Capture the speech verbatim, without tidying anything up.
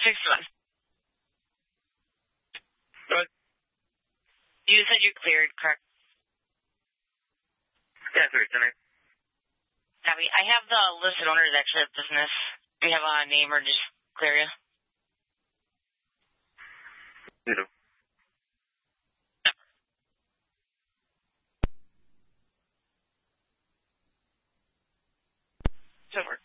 sixty-one. Good. You said you cleared, correct? Yeah, cleared tonight. Copy. I have the listed owners actually of business. Do you have a name or just clear you? You do. So work.